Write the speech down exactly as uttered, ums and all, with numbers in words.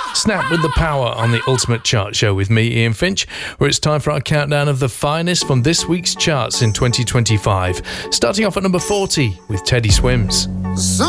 Snap with the power on the Ultimate Chart Show with me, Ian Finch, where it's time for our countdown of the finest from this week's charts in twenty twenty-five. Starting off at number forty with Teddy Swims. So